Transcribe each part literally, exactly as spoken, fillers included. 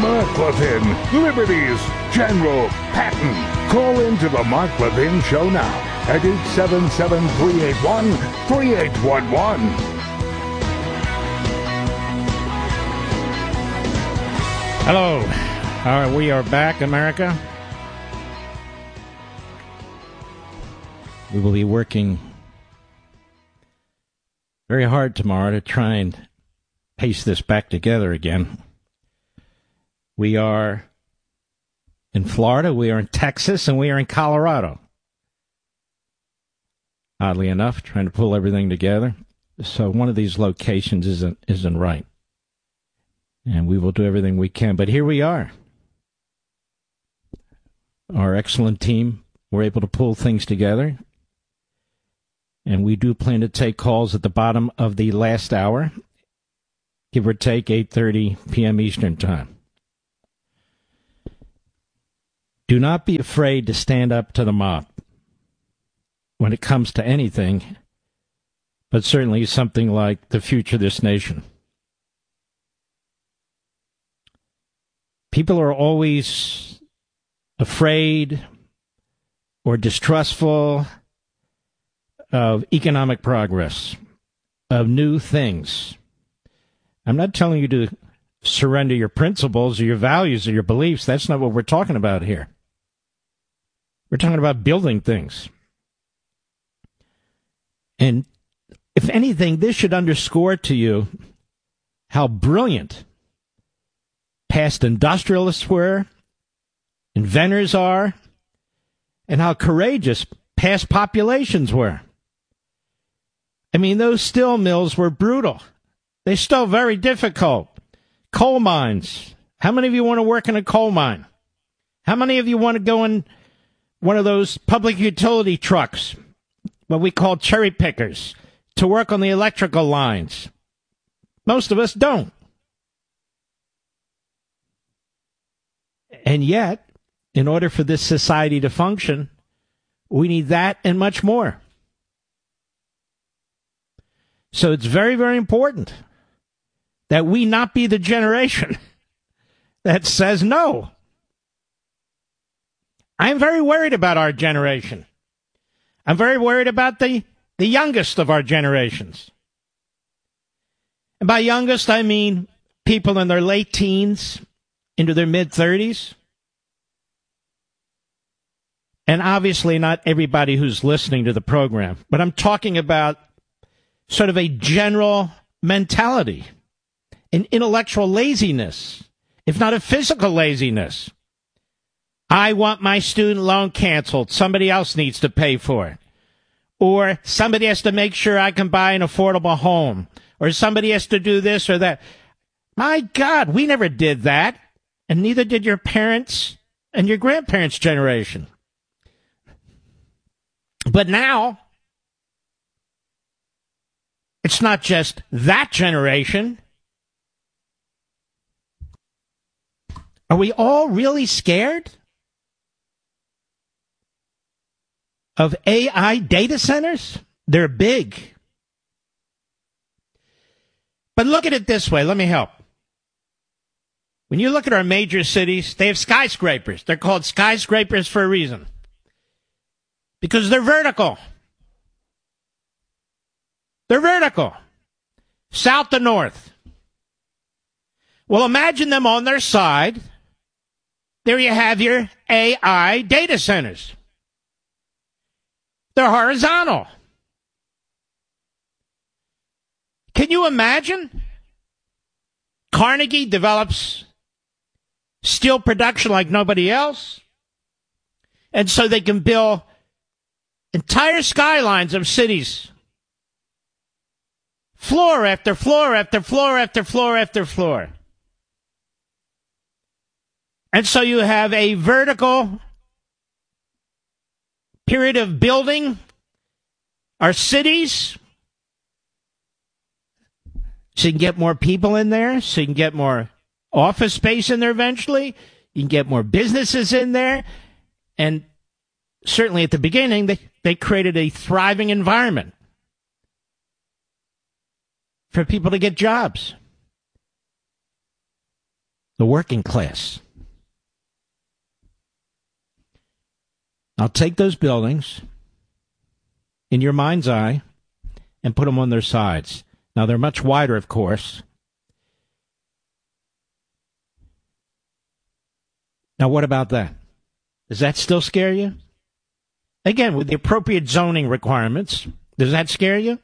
Mark Levin, Liberty's General Patton. Call into the Mark Levin Show now at eight seven seven, three eight one, three eight one one. Hello. All right, we are back, America. We will be working very hard tomorrow to try and pace this back together again. We are in Florida, we are in Texas, and we are in Colorado. Oddly enough, trying to pull everything together. So one of these locations isn't isn't right. And we will do everything we can. But here we are. Our excellent team were able to pull things together. And we do plan to take calls at the bottom of the last hour, give or take eight thirty p.m. Eastern Time. Do not be afraid to stand up to the mob when it comes to anything, but certainly something like the future of this nation. People are always afraid or distrustful of economic progress, of new things. I'm not telling you to surrender your principles or your values or your beliefs. That's not what we're talking about here. We're talking about building things. And if anything, this should underscore to you how brilliant past industrialists were, inventors are, and how courageous past populations were. I mean, those steel mills were brutal. They're still very difficult. Coal mines. How many of you want to work in a coal mine? How many of you want to go in one of those public utility trucks, what we call cherry pickers, to work on the electrical lines? Most of us don't. And yet, in order for this society to function, we need that and much more. So it's very, very important that we not be the generation that says no. I'm very worried about our generation. I'm very worried about the, the youngest of our generations. And by youngest, I mean people in their late teens into their mid-thirties. And obviously not everybody who's listening to the program. But I'm talking about sort of a general mentality, an intellectual laziness, if not a physical laziness. I want my student loan canceled. Somebody else needs to pay for it. Or somebody has to make sure I can buy an affordable home. Or somebody has to do this or that. My God, we never did that. And neither did your parents and your grandparents' generation. But now, it's not just that generation. Are we all really scared of A I data centers? They're big. But look at it this way. Let me help. When you look at our major cities, they have skyscrapers. They're called skyscrapers for a reason. Because they're vertical. They're vertical. South to north. Well, imagine them on their side. There you have your A I data centers. They're horizontal. Can you imagine? Carnegie develops steel production like nobody else. And so they can build entire skylines of cities. Floor after floor after floor after floor after floor. And so you have a vertical period of building our cities so you can get more people in there, so you can get more office space in there eventually. You can get more businesses in there. And certainly at the beginning, they, they created a thriving environment for people to get jobs. the working class. I'll take those buildings in your mind's eye and put them on their sides. Now, they're much wider, of course. Now, what about that? Does that still scare you? Again, with the appropriate zoning requirements, does that scare you?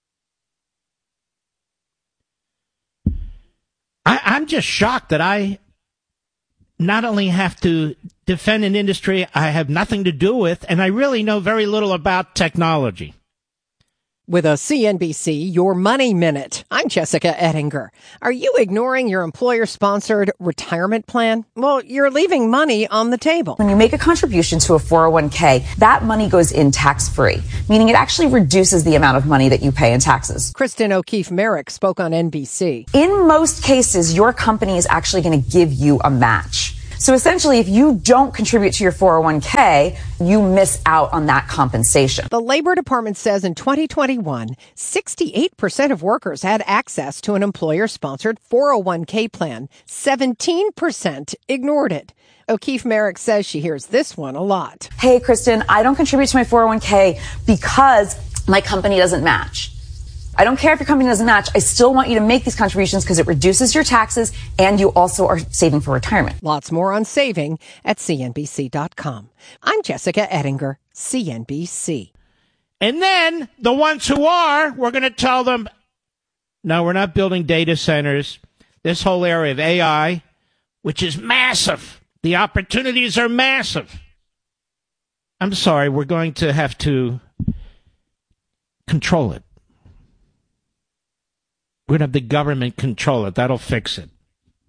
I, I'm just shocked that I not only have to defend an industry I have nothing to do with, and I really know very little about technology. With a C N B C Your Money Minute, I'm Jessica Ettinger. Are you ignoring your employer-sponsored retirement plan? Well, you're leaving money on the table. When you make a contribution to a four oh one k, that money goes in tax-free, meaning it actually reduces the amount of money that you pay in taxes. Kristen O'Keefe Merrick spoke on N B C. In most cases, your company is actually going to give you a match. So essentially, if you don't contribute to your four oh one k, you miss out on that compensation. The Labor Department says in twenty twenty-one, sixty-eight percent of workers had access to an employer-sponsored four oh one k plan. seventeen percent ignored it. O'Keefe Merrick says she hears this one a lot. Hey, Kristen, I don't contribute to my four oh one k because my company doesn't match. I don't care if your company doesn't match. I still want you to make these contributions because it reduces your taxes and you also are saving for retirement. Lots more on saving at C N B C dot com. I'm Jessica Ettinger, C N B C. And then the ones who are, we're going to tell them, no, we're not building data centers. This whole area of A I, which is massive. The opportunities are massive. I'm sorry, we're going to have to control it. We're going to have the government control it. That'll fix it.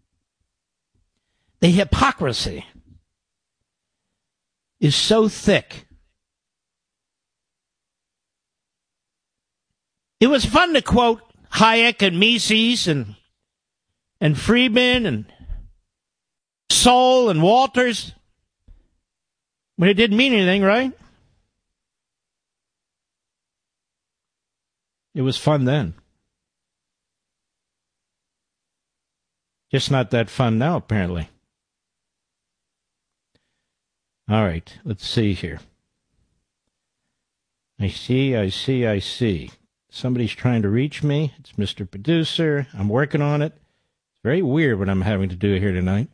The hypocrisy is so thick. It was fun to quote Hayek and Mises and and Friedman and Sol and Walters, but it didn't mean anything, right? It was fun then. Just not that fun now, apparently. All right, let's see here. I see, I see, I see. Somebody's trying to reach me. It's Mister Producer. I'm working on it. It's very weird what I'm having to do here tonight.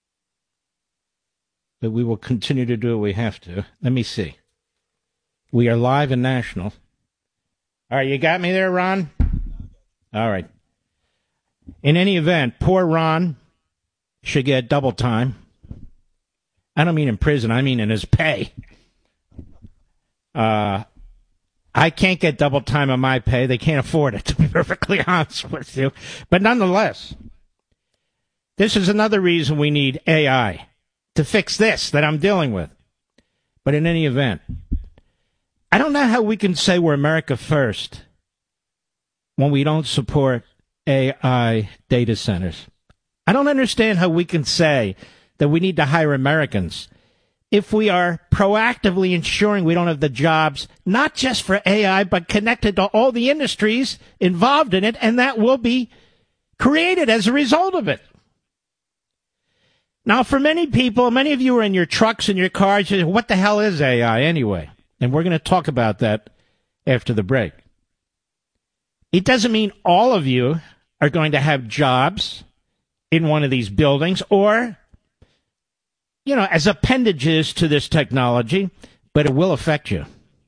But we will continue to do what we have to. Let me see. We are live and national. All right, you got me there, Ron? All right. In any event, poor Ron should get double time. I don't mean in prison. I mean in his pay. Uh, I can't get double time on my pay. They can't afford it, to be perfectly honest with you. But nonetheless, this is another reason we need A I to fix this that I'm dealing with. But in any event, I don't know how we can say we're America first when we don't support A I data centers. I don't understand how we can say that we need to hire Americans if we are proactively ensuring we don't have the jobs, not just for A I, but connected to all the industries involved in it, and that will be created as a result of it. Now, for many people, many of you are in your trucks and your cars, you say, what the hell is A I anyway? And we're going to talk about that after the break. It doesn't mean all of you are going to have jobs in one of these buildings or, you know, as appendages to this technology, but it will affect you.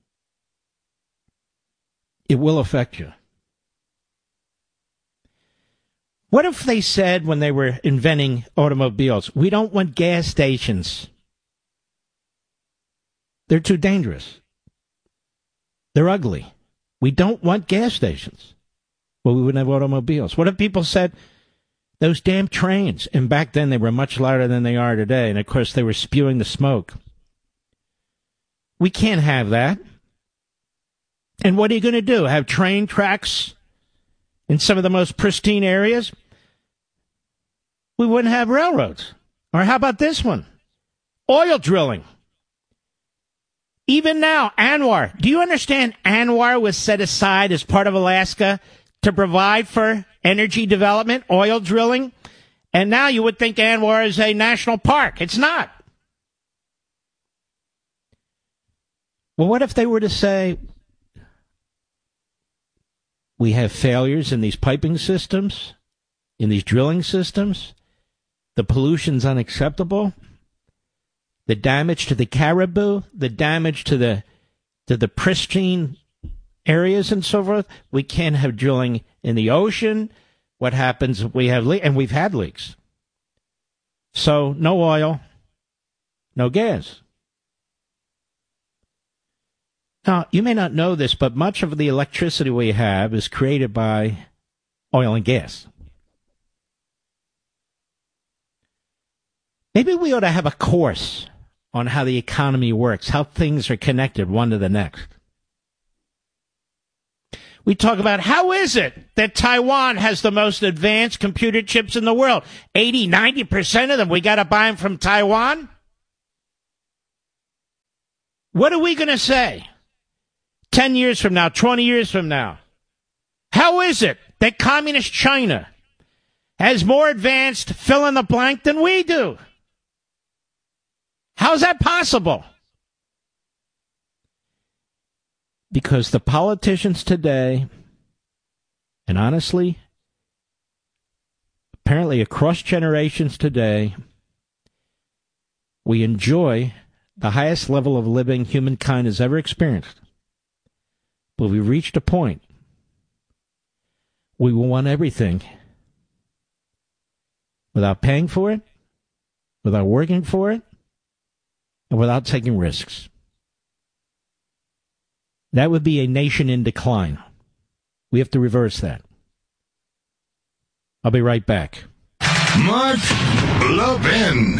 It will affect you. What if they said when they were inventing automobiles, we don't want gas stations. They're too dangerous. They're ugly. We don't want gas stations. Well, we wouldn't have automobiles. What if people said, those damn trains, and back then they were much louder than they are today, and of course they were spewing the smoke. We can't have that. And what are you going to do? Have train tracks in some of the most pristine areas? We wouldn't have railroads. Or how about this one? Oil drilling. Even now, ANWR. Do you understand ANWR was set aside as part of Alaska to provide for energy development, oil drilling? And now you would think ANWR is a national park. It's not. Well, what if they were to say, we have failures in these piping systems, in these drilling systems, the pollution's unacceptable, the damage to the caribou, the damage to the to the pristine areas and so forth. We can't have drilling in the ocean. What happens if we have leaks? And we've had leaks. So no oil, no gas. Now, you may not know this, but much of the electricity we have is created by oil and gas. Maybe we ought to have a course on how the economy works, how things are connected one to the next. We talk about how is it that Taiwan has the most advanced computer chips in the world? eighty, ninety percent of them, we got to buy them from Taiwan? What are we going to say ten years from now, twenty years from now? How is it that communist China has more advanced fill in the blank than we do? How is that possible? Because the politicians today, and honestly, apparently across generations today, we enjoy the highest level of living humankind has ever experienced. But we reached a point we will want everything without paying for it, without working for it, and without taking risks. That would be a nation in decline. We have to reverse that. I'll be right back. Mark Levin.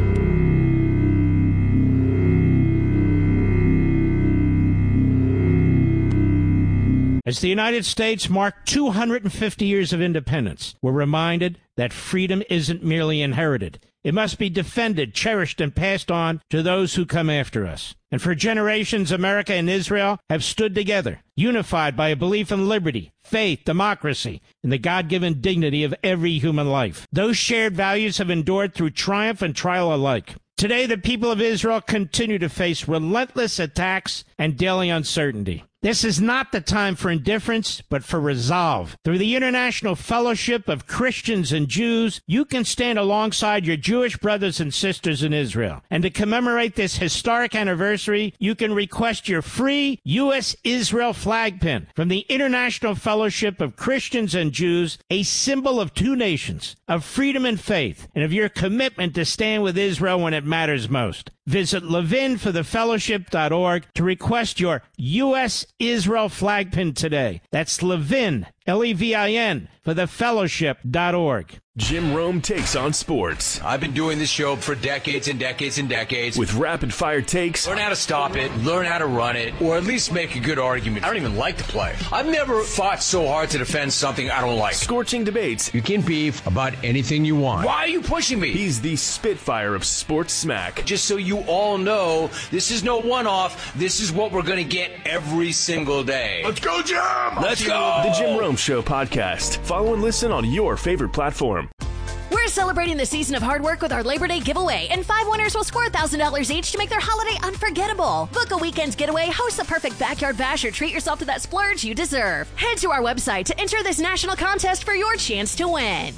As the United States marked two hundred fifty years of independence, we're reminded that freedom isn't merely inherited. It must be defended, cherished, and passed on to those who come after us. And for generations, America and Israel have stood together, unified by a belief in liberty, faith, democracy, and the God-given dignity of every human life. Those shared values have endured through triumph and trial alike. Today, the people of Israel continue to face relentless attacks and daily uncertainty. This is not the time for indifference, but for resolve. Through the International Fellowship of Christians and Jews, you can stand alongside your Jewish brothers and sisters in Israel. And to commemorate this historic anniversary, you can request your free U S Israel flag pin from the International Fellowship of Christians and Jews, a symbol of two nations, of freedom and faith, and of your commitment to stand with Israel when it matters most. Visit levin for the fellowship dot org to request your U S Israel flag pin today. That's Levin, L E V I N, for the fellowship dot org. Jim Rome takes on sports. I've been doing this show for decades and decades and decades. With rapid-fire takes. Learn how to stop it, learn how to run it, or at least make a good argument. I don't even like to play. I've never fought so hard to defend something I don't like. Scorching debates. You can beef about anything you want. Why are you pushing me? He's the Spitfire of sports smack. Just so you all know, this is no one-off. This is what we're going to get every single day. Let's go, Jim! Let's go! The Jim Rome Show podcast. Follow and listen on your favorite platform. We're celebrating the season of hard work with our Labor Day giveaway, and five winners will score one thousand dollars each to make their holiday unforgettable. Book a weekend's getaway, host the perfect backyard bash, or treat yourself to that splurge you deserve. Head to our website to enter this national contest for your chance to win.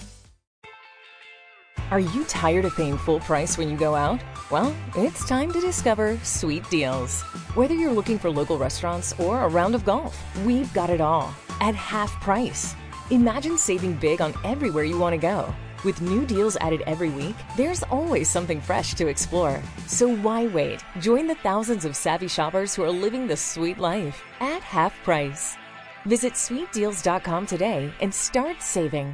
Are you tired of paying full price when you go out? Well, it's time to discover Sweet Deals. Whether you're looking for local restaurants or a round of golf, we've got it all at half price. Imagine saving big on everywhere you want to go. With new deals added every week, there's always something fresh to explore. So why wait? Join the thousands of savvy shoppers who are living the sweet life at half price. Visit sweet deals dot com today and start saving.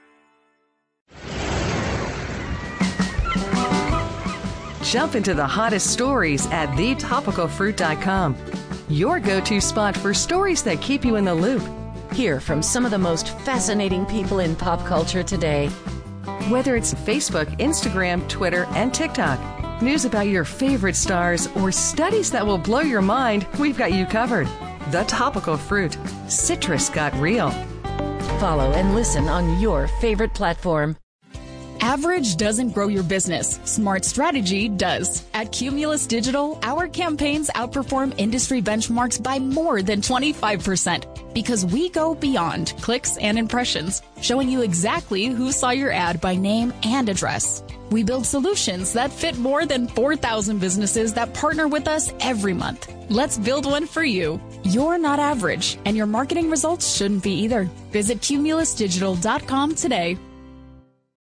Jump into the hottest stories at the topical fruit dot com. Your go-to spot for stories that keep you in the loop. Hear from some of the most fascinating people in pop culture today. Whether it's Facebook, Instagram, Twitter, and TikTok, news about your favorite stars, or studies that will blow your mind, we've got you covered. The Topical Fruit. Citrus got real. Follow and listen on your favorite platform. Average doesn't grow your business. Smart strategy does. At Cumulus Digital, our campaigns outperform industry benchmarks by more than twenty-five percent because we go beyond clicks and impressions, showing you exactly who saw your ad by name and address. We build solutions that fit more than four thousand businesses that partner with us every month. Let's build one for you. You're not average, and your marketing results shouldn't be either. Visit Cumulus Digital dot com today.